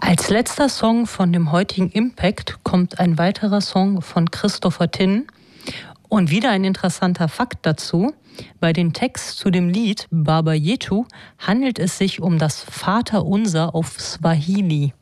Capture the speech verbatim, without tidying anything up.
Als letzter Song von dem heutigen Impact kommt ein weiterer Song von Christopher Tin. Und wieder ein interessanter Fakt dazu: Bei dem Text zu dem Lied Baba Yetu handelt es sich um das Vaterunser auf Swahili.